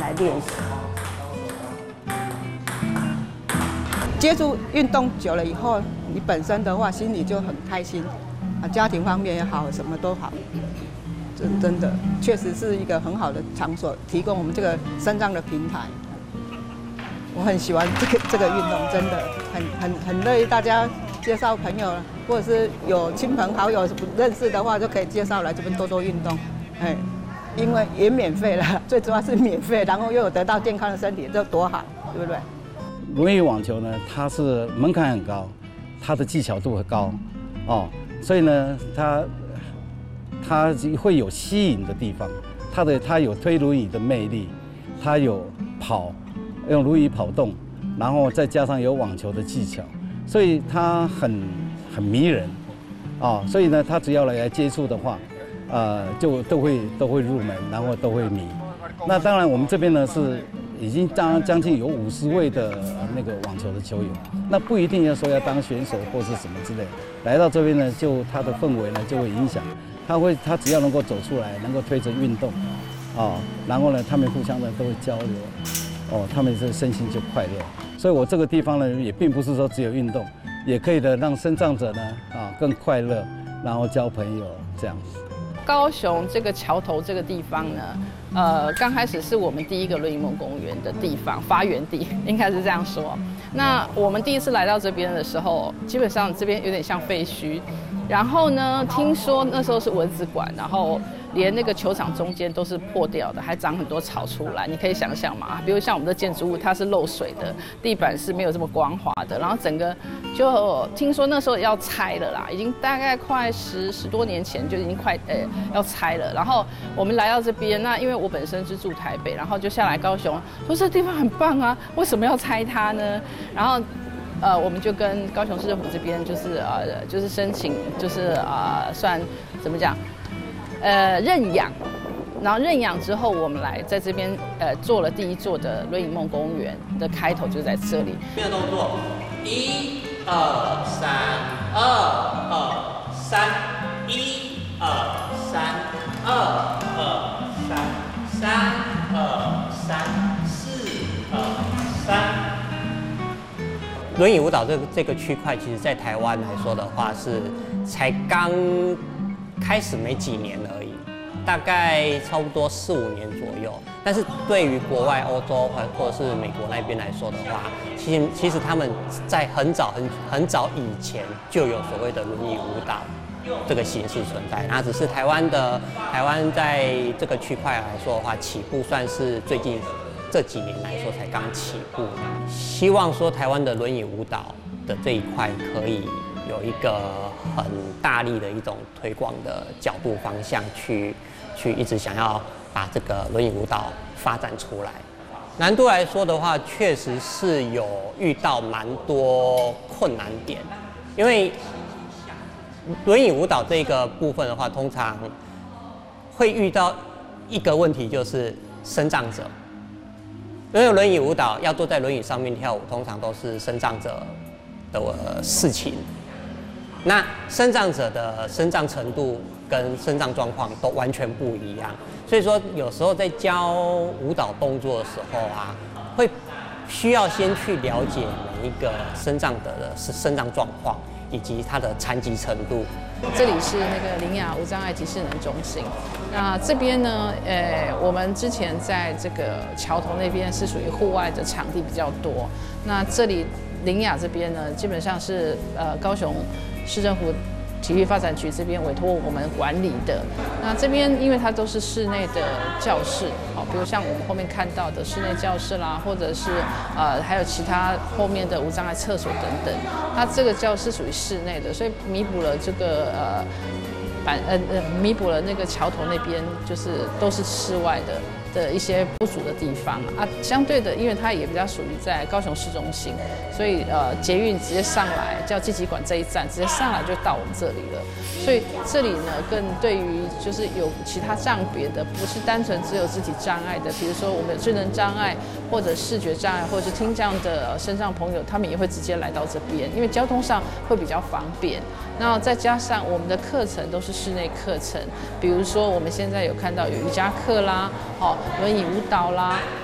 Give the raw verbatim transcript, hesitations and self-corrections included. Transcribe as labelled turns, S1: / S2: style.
S1: 来练习。
S2: 接触运动久了以后，你本身的话心里就很开心，啊，家庭方面也好，什么都好。真真的确实是一个很好的场所，提供我们这个身障的平台。我很喜欢这个这个运动，真的很很很乐意大家介绍朋友，或者是有亲朋好友不认识的话，就可以介绍来这边多多运动。哎，因为也免费了，最主要是免费，然后又有得到健康的身体，这多好，对不对？
S3: 轮椅网球呢，它是门槛很高，它的技巧度很高，哦，所以呢，它它会有吸引的地方，它的它有推轮椅的魅力，它有跑。用轮椅跑动，然后再加上有网球的技巧，所以它很很迷人，啊，所以呢，他只要来接触的话，呃，就都会都会入门，然后都会迷。那当然，我们这边呢是已经将将近有五十位的那个网球的球友，那不一定要说要当选手或是什么之类，来到这边呢，就他的氛围呢就会影响，他会他只要能够走出来，能够推着运动，啊，然后呢，他们互相呢都会交流。哦，他们这身心就快乐，所以我这个地方呢，也并不是说只有运动，也可以的让身障者呢啊更快乐，然后交朋友这样子。
S4: 高雄这个桥头这个地方呢，呃，刚开始是我们第一个轮椅梦公园的地方发源地，应该是这样说。那我们第一次来到这边的时候，基本上这边有点像废墟，然后呢，听说那时候是蚊子馆，然后连那个球场中间都是破掉的，还长很多草出来，你可以想象嘛。比如像我们的建筑物，它是漏水的，地板是没有这么光滑的，然后整个就听说那时候要拆了啦，已经大概快十十多年前就已经快呃要拆了。然后我们来到这边，那因为我本身是住台北，然后就下来高雄，说这地方很棒啊，为什么要拆它呢？然后。呃，我们就跟高雄市政府这边就是呃，就是申请，就是呃，算怎么讲，呃，认养，然后认养之后，我们来在这边呃做了第一座的轮椅梦公园的开头就在这里。
S5: 没有动作，一二三，二二三，一二三，二二三，三二三，四二三。轮椅舞蹈这个这个区块，其实在台湾来说的话，是才刚开始没几年而已，大概差不多四五年左右。但是对于国外欧洲或者是美国那边来说的话，其实其实他们在很早很很早以前就有所谓的轮椅舞蹈这个形式存在，那只是台湾的台湾在这个区块来说的话，起步算是最近。这几年来说才刚起步，希望说台湾的轮椅舞蹈的这一块可以有一个很大力的一种推广的角度方向去，去一直想要把这个轮椅舞蹈发展出来。难度来说的话，确实是有遇到蛮多困难点，因为轮椅舞蹈这个部分的话，通常会遇到一个问题，就是身障者。因为轮椅舞蹈要坐在轮椅上面跳舞，通常都是身障者的事情。那身障者的身障程度跟身障状况都完全不一样，所以说有时候在教舞蹈动作的时候啊，会需要先去了解每一个身障者的身障状况以及他的残疾程度。
S4: 这里是那个林雅无障碍及势能中心。那这边呢，呃，我们之前在这个桥头那边是属于户外的场地比较多。那这里林雅这边呢，基本上是呃高雄市政府体育发展局这边委托我们管理的。那这边因为它都是室内的教室，好，比如像我们后面看到的室内教室啦，或者是呃还有其他后面的无障碍厕所等等。它这个教室属于室内的，所以弥补了这个呃板呃呃弥补了那个桥头那边就是都是室外的。的一些不足的地方啊，相对的，因为它也比较属于在高雄市中心，所以呃捷运直接上来叫纪己馆这一站，直接上来就到我们这里了。所以这里呢，更对于就是有其他障别的，不是单纯只有肢体障碍的，比如说我们有智能障碍或者视觉障碍或者是听障的身障朋友，他们也会直接来到这边，因为交通上会比较方便。那再加上我们的课程都是室内课程，比如说我们现在有看到有瑜伽课啦，好。轮椅舞蹈啦，